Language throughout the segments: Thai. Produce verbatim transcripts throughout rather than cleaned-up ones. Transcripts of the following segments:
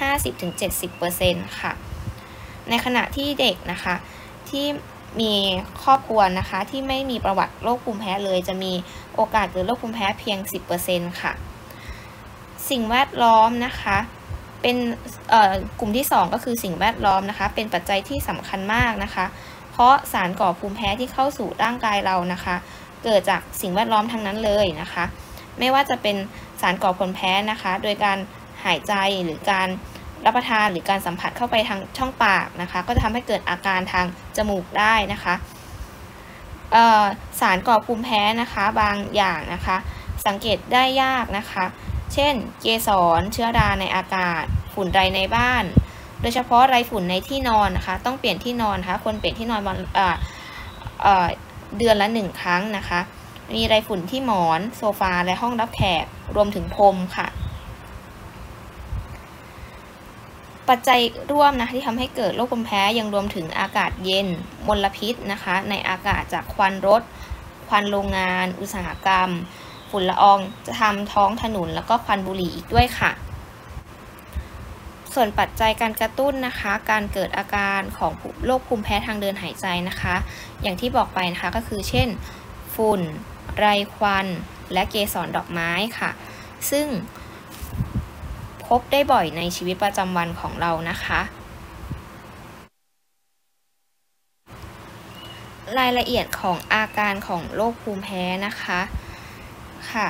ห้าสิบถึงเจ็ดสิบเปอร์เซ็นต์ ค่ะในขณะที่เด็กนะคะที่มีครอบครัวนะคะที่ไม่มีประวัติโรคภูมิแพ้เลยจะมีโอกาสเกิดโรคภูมิแพ้เพียง สิบเปอร์เซ็นต์ ค่ะสิ่งแวดล้อมนะคะเป็นกลุ่มที่สองก็คือสิ่งแวดล้อมนะคะเป็นปัจจัยที่สำคัญมากนะคะเพราะสารก่อภูมิแพ้ที่เข้าสู่ร่างกายเรานะคะเกิดจากสิ่งแวดล้อมทั้งนั้นเลยนะคะไม่ว่าจะเป็นสารก่อภูมิแพ้นะคะโดยการหายใจหรือการรับประทานหรือการสัมผัสเข้าไปทางช่องปากนะคะก็จะทำให้เกิดอาการทางจมูกได้นะคะสารก่อภูมิแพ้นะคะบางอย่างนะคะสังเกตได้ยากนะคะเช่นเกสรเชื้อราในอากาศฝุ่นไรในบ้านโดยเฉพาะไรฝุ่นในที่นอนนะคะต้องเปลี่ยนที่นอนนะคะคนเปลี่ยนที่นอนวันเดือนละหนึ่งครั้งนะคะมีไรฝุ่นที่หมอนโซฟาและห้องรับแขกรวมถึงพรมค่ะปัจจัยร่วมนะที่ทำให้เกิดโรคภูมิแพ้ยังรวมถึงอากาศเย็นมลพิษนะคะในอากาศจากควันรถควันโรงงานอุตสาหกรรมฝุ่นละอองจะทำท้องถนนแล้วก็ควันบุหรี่อีกด้วยค่ะส่วนปัจจัยการกระตุ้นนะคะการเกิดอาการของโรคภูมิแพ้ทางเดินหายใจนะคะอย่างที่บอกไปนะคะก็คือเช่นฝุ่นไรควันและเกสรดอกไม้ค่ะซึ่งพบได้บ่อยในชีวิตประจำวันของเรานะคะรายละเอียดของอาการของโรคภูมิแพ้นะคะค่ะ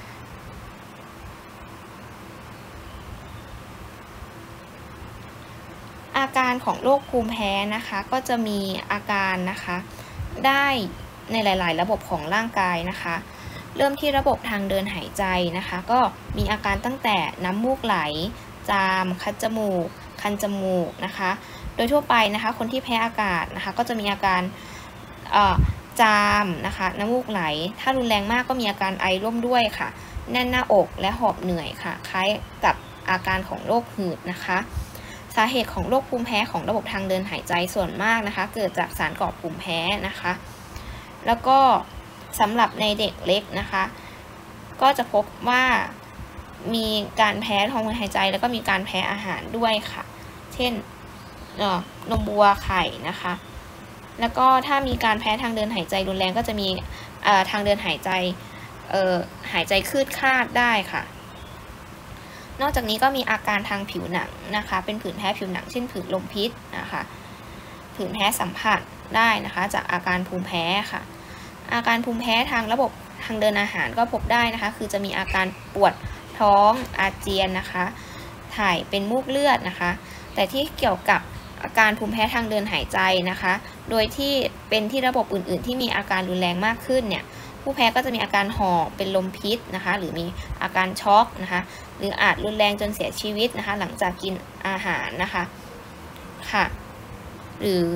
อาการของโรคภูมิแพ้นะคะก็จะมีอาการนะคะได้ในหลายๆระบบของร่างกายนะคะเริ่มที่ระบบทางเดินหายใจนะคะก็มีอาการตั้งแต่น้ำมูกไหลจามคัดจมูกคันจมูกนะคะโดยทั่วไปนะคะคนที่แพ้อากาศนะคะก็จะมีอาการจามนะคะน้ำมูกไหลถ้ารุนแรงมากก็มีอาการไอร่วมด้วยค่ะแน่นหน้าอกและหอบเหนื่อยค่ะคล้ายกับอาการของโรคหืดนะคะสาเหตุของโรคภูมิแพ้ของระบบทางเดินหายใจส่วนมากนะคะเกิดจากสารก่อภูมิแพ้นะคะแล้วก็สำหรับในเด็กเล็กนะคะก็จะพบว่ามีการแพ้ฮอร์โมนหายใจแล้วก็มีการแพ้อาหารด้วยค่ะเช่นนมวัวไข่นะคะแล้วก็ถ้ามีการแพ้ทางเดินหายใจรุนแรงก็จะมีทางเดินหายใจหายใจคืดคาดได้ค่ะนอกจากนี้ก็มีอาการทางผิวหนังนะคะเป็นผื่นแพ้ผิวหนังเช่นผื่นลมพิษนะคะผื่นแพ้สัมผัสได้นะคะจากอาการภูมิแพ้ค่ะอาการภูมิแพ้ทางระบบทางเดินอาหารก็พบได้นะคะคือจะมีอาการปวดท้องอาเจียนนะคะถ่ายเป็นมูกเลือดนะคะแต่ที่เกี่ยวกับอาการภูมิแพ้ทางเดินหายใจนะคะโดยที่เป็นที่ระบบอื่นๆที่มีอาการรุนแรงมากขึ้นเนี่ยผู้แพ้ก็จะมีอาการหอบเป็นลมพิษนะคะหรือมีอาการช็อกนะคะหรืออาจรุนแรงจนเสียชีวิตนะคะหลังจากกินอาหารนะคะค่ะหรือ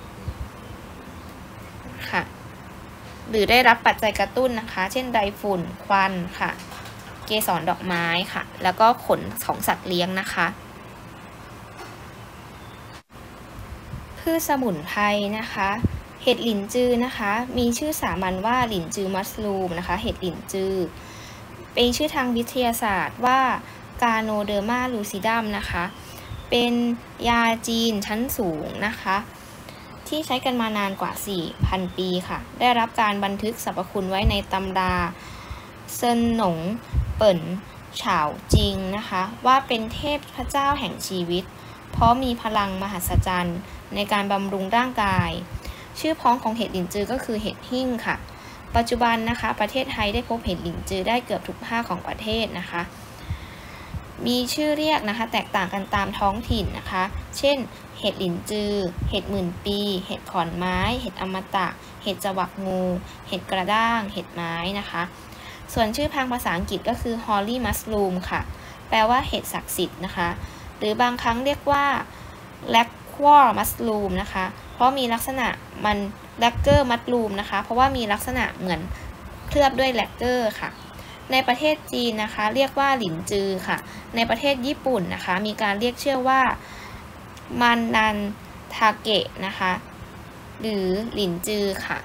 ค่ะหรือได้รับปัจจัยกระตุ้นนะคะเช่นไรฝุ่นควันค่ะเกสรดอกไม้ค่ะแล้วก็ขนของสัตว์เลี้ยงนะคะพืชสมุนไพรนะคะเห็ดหลินจือนะคะมีชื่อสามัญว่าหลินจือมัสลูมนะคะเห็ดหลินจือเป็นชื่อทางวิทยาศาสตร์ว่ากาโนเดอร์มาลูซิดัมนะคะเป็นยาจีนชั้นสูงนะคะที่ใช้กันมานานกว่า สี่พัน ปีค่ะได้รับการบันทึกสรรพคุณไว้ในตำราเซินหนงเปิ่นเฉาจิงนะคะว่าเป็นเทพเจ้าแห่งชีวิตเพราะมีพลังมหัศจรรย์ในการบำรุงร่างกายชื่อพ้องของเห็ดหลินจือก็คือเห็ดหิ่งค่ะปัจจุบันนะคะประเทศไทยได้พบเห็ดหลินจือได้เกือบทุกภาคของประเทศนะคะมีชื่อเรียกนะคะแตกต่างกันตามท้องถิ่นนะคะเช่นเห็ดหลินจือเห็ดหมื่นปีเห็ดขอนไม้เห็ดอมตะเห็ดจวักงูเห็ดกระด้างเห็ดไม้นะคะส่วนชื่อทางภาษาอังกฤษก็คือ Holy Mushroom ค่ะแปลว่าเห็ดศักดิ์สิทธิ์นะคะหรือบางครั้งเรียกว่า Lacquer Mushroom นะคะเพราะมีลักษณะมัน Lacquer Mushroom นะคะเพราะว่ามีลักษณะเหมือนเคลือบด้วย Lacquer ค่ะในประเทศจีนนะคะเรียกว่าหลินจือค่ะในประเทศญี่ปุ่นนะคะมีการเรียกชื่อว่ามันนันทาเกะนะคะหรือหลินจือค่ะ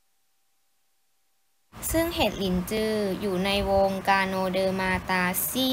ซึ่งเห็ดหลินจืออยู่ในวงกาโนเดอร์มาตาซี